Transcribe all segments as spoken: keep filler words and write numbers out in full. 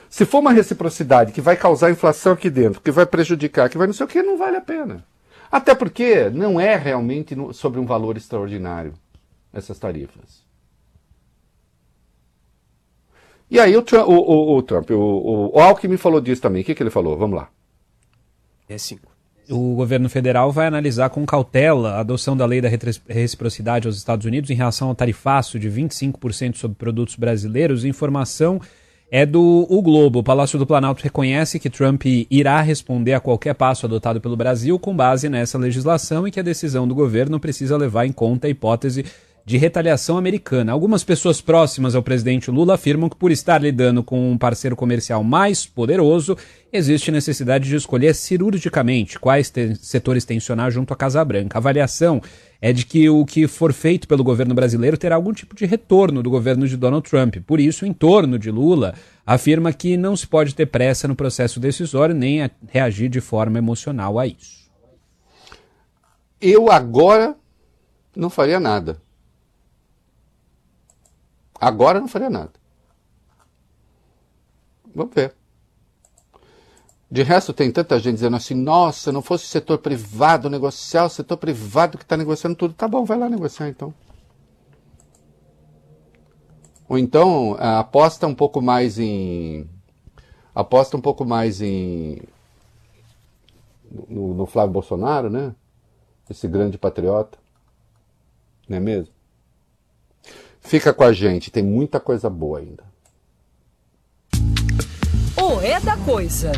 Se for uma reciprocidade que vai causar inflação aqui dentro, que vai prejudicar, que vai não sei o que, não vale a pena. Até porque não é realmente no, sobre um valor extraordinário essas tarifas. E aí o, Trump, o, o, o, Trump, o, o Alckmin falou disso também. O que, que ele falou? Vamos lá. É cinco. O governo federal vai analisar com cautela a adoção da lei da reciprocidade aos Estados Unidos em relação ao tarifaço de vinte e cinco por cento sobre produtos brasileiros. Informação é do O Globo. O Palácio do Planalto reconhece que Trump irá responder a qualquer passo adotado pelo Brasil com base nessa legislação e que a decisão do governo precisa levar em conta a hipótese de retaliação americana. Algumas pessoas próximas ao presidente Lula afirmam que por estar lidando com um parceiro comercial mais poderoso, existe necessidade de escolher cirurgicamente quais te- setores tensionar junto à Casa Branca. A avaliação é de que o que for feito pelo governo brasileiro terá algum tipo de retorno do governo de Donald Trump. Por isso, o entorno de Lula afirma que não se pode ter pressa no processo decisório nem a reagir de forma emocional a isso. Eu agora não faria nada. Agora não faria nada. Vamos ver. De resto, tem tanta gente dizendo assim, nossa, não fosse o setor privado negociar, o setor privado que está negociando tudo. Tá bom, vai lá negociar então. Ou então, aposta um pouco mais em... Aposta um pouco mais em... No, no Flávio Bolsonaro, né? Esse grande patriota. Não é mesmo? Fica com a gente, tem muita coisa boa ainda. O É da Coisa.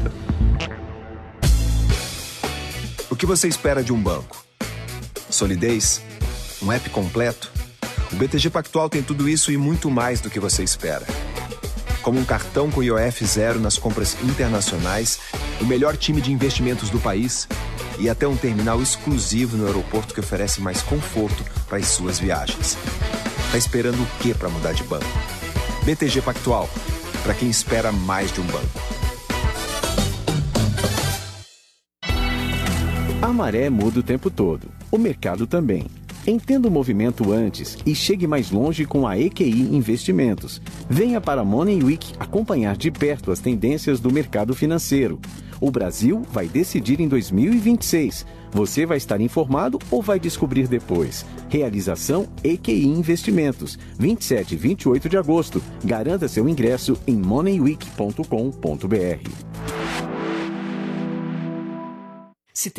O que você espera de um banco? Solidez? Um app completo? O B T G Pactual tem tudo isso e muito mais do que você espera. Como um cartão com I O F zero nas compras internacionais, o melhor time de investimentos do país e até um terminal exclusivo no aeroporto que oferece mais conforto para as suas viagens. Tá esperando o quê para mudar de banco? B T G Pactual, para quem espera mais de um banco. A maré muda o tempo todo, o mercado também. Entenda o movimento antes e chegue mais longe com a E Q I Investimentos. Venha para a Money Week acompanhar de perto as tendências do mercado financeiro. O Brasil vai decidir em dois mil e vinte e seis. Você vai estar informado ou vai descobrir depois? Realização E Q I Investimentos, vinte e sete e vinte e oito de agosto. Garanta seu ingresso em money week ponto com ponto b r.